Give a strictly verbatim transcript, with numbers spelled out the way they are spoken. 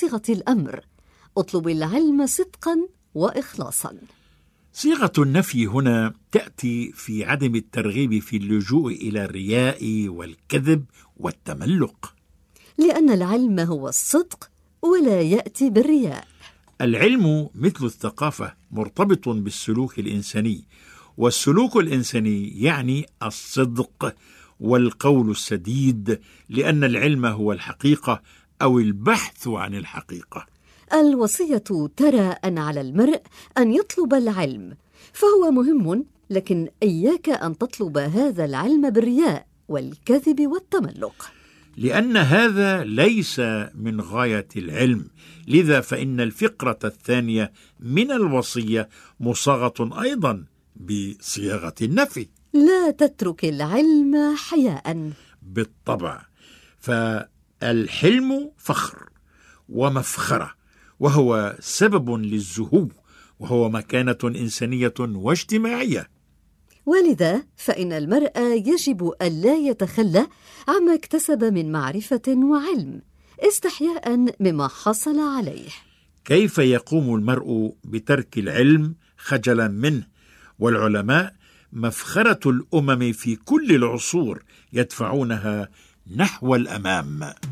بصيغة الأمر: اطلب العلم صدقا وإخلاصا. صيغة النفي هنا تأتي في عدم الترغيب في اللجوء إلى الرياء والكذب والتملق، لأن العلم هو الصدق ولا يأتي بالرياء. العلم مثل الثقافة مرتبط بالسلوك الإنساني، والسلوك الإنساني يعني الصدق والقول السديد، لأن العلم هو الحقيقة أو البحث عن الحقيقة. الوصية ترى أن على المرء أن يطلب العلم، فهو مهم، لكن إياك أن تطلب هذا العلم بالرياء والكذب والتملق، لأن هذا ليس من غاية العلم. لذا فإن الفقرة الثانية من الوصية مصاغة أيضا بصياغة النفي: لا تترك العلم حياء. بالطبع، فالحلم فخر ومفخرة، وهو سبب للزهو، وهو مكانة إنسانية واجتماعية. ولذا فإن المرء يجب ألا يتخلى عما اكتسب من معرفة وعلم استحياء مما حصل عليه. كيف يقوم المرء بترك العلم خجلا منه؟ والعلماء مفخرة الأمم في كل العصور، يدفعونها نحو الأمام.